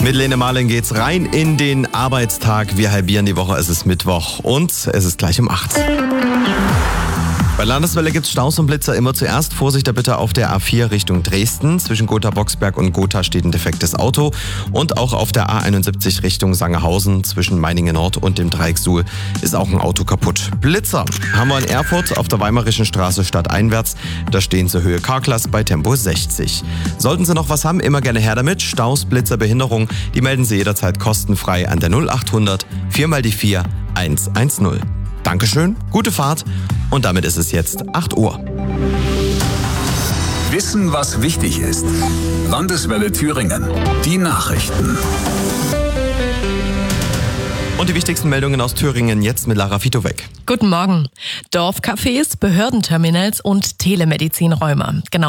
Mit Lene Marlin geht's rein in den Arbeitstag. Wir halbieren die Woche, es ist Mittwoch und es ist gleich um 8. Bei Landeswelle gibt's Staus und Blitzer immer zuerst. Vorsicht da bitte auf der A4 Richtung Dresden. Zwischen Gotha-Boxberg und Gotha steht ein defektes Auto. Und auch auf der A71 Richtung Sangerhausen zwischen Meiningen Nord und dem Dreieck Suhl ist auch ein Auto kaputt. Blitzer haben wir in Erfurt auf der Weimarischen Straße stadteinwärts. Da stehen zur Höhe Karklas bei Tempo 60. Sollten Sie noch was haben, immer gerne her damit. Staus, Blitzer, Behinderung, die melden Sie jederzeit kostenfrei an der 0800 4x4 110. Dankeschön, gute Fahrt und damit ist es jetzt 8 Uhr. Wissen, was wichtig ist. Landeswelle Thüringen. Die Nachrichten. Und die wichtigsten Meldungen aus Thüringen jetzt mit Lara Fitowek. Guten Morgen. Dorfcafés, Behördenterminals und Telemedizinräume. Genau